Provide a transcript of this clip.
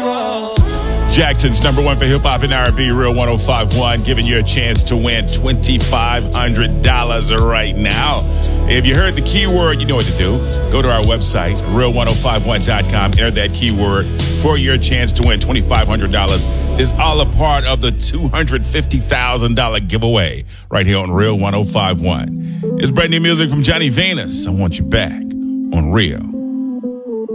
Jackson's number one for hip-hop and R&B, Real 105.1, giving you a chance to win $2,500 right now. If you heard the keyword, you know what to do. Go to our website, real1051.com, enter that keyword for your chance to win $2,500. It's all a part of the $250,000 giveaway right here on Real 105.1. It's brand new music from Johnny Venus. I Want You Back on Real